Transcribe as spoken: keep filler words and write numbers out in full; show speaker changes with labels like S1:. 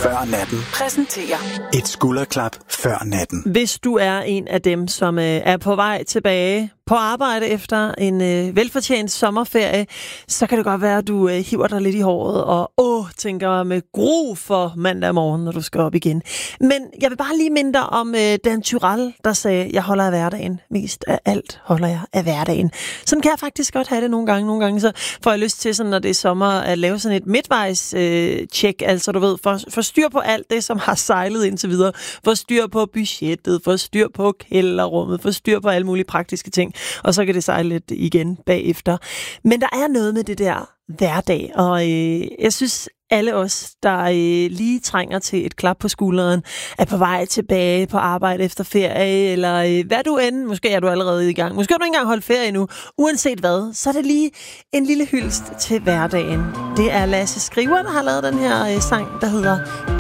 S1: før natten
S2: præsenterer
S1: et skulderklap før natten.
S3: Hvis du er en af dem, som øh, er på vej tilbage på arbejde efter en øh, velfortjent sommerferie, så kan det godt være, at du øh, hiver dig lidt i håret og åh, tænker med gru for mandag morgen, når du skal op igen. Men jeg vil bare lige minde dig om øh, Dan Tyrell, der sagde, jeg holder af hverdagen. Mest af alt holder jeg af hverdagen. Sådan kan jeg faktisk godt have det nogle gange. Nogle gange så får jeg lyst til, sådan, når det er sommer, at lave sådan et midtvejs-check. Øh, altså du ved, for, for styr på alt det, som har sejlet indtil videre. For styr på budgettet, for styr på kælderrummet, for styr på alle mulige praktiske ting. Og så kan det sejle lidt igen bagefter. Men der er noget med det der hverdag, og øh, jeg synes, alle os, der øh, lige trænger til et klap på skulderen, er på vej tilbage på arbejde efter ferie, eller øh, hvad du end, måske er du allerede i gang, måske har du ikke engang holdt ferie nu, uanset hvad, så er det lige en lille hyldest til hverdagen. Det er Lasse Skriver, der har lavet den her øh, sang, der hedder